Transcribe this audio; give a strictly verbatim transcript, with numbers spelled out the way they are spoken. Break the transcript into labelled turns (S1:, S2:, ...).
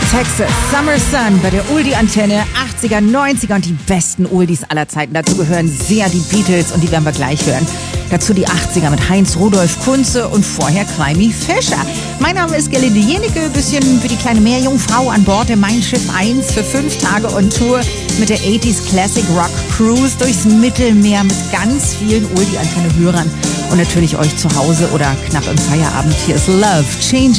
S1: Texas, Summer Sun bei der Oldie-Antenne, achtziger, neunziger und die besten Oldies aller Zeiten. Dazu gehören sehr die Beatles und die werden wir gleich hören. Dazu die achtziger mit Heinz Rudolf Kunze und vorher Crimey Fischer. Mein Name ist Gerlinde Jenecke, bisschen für die kleine Meerjungfrau an Bord der Mein Schiff eins für fünf Tage on Tour mit der achtziger Classic Rock Cruise durchs Mittelmeer mit ganz vielen Oldie-Antenne-Hörern und natürlich euch zu Hause oder knapp im Feierabend. Hier ist Love Changes